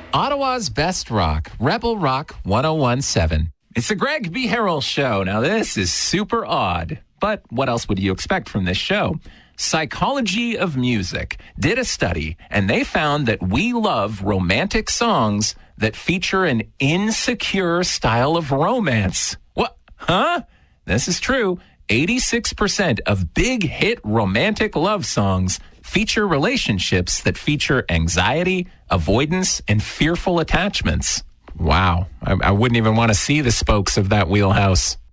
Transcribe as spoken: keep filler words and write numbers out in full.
Ottawa's best rock, Rebel Rock ten seventeen. It's the Greg B. Harrell Show. Now, this is super odd, but what else would you expect from this show? Psychology of Music did a study, and they found that we love romantic songs that feature an insecure style of romance. What? Huh? This is true. eighty-six percent of big hit romantic love songs feature relationships that feature anxiety, avoidance, and fearful attachments. Wow. I, I wouldn't even want to see the spokes of that wheelhouse.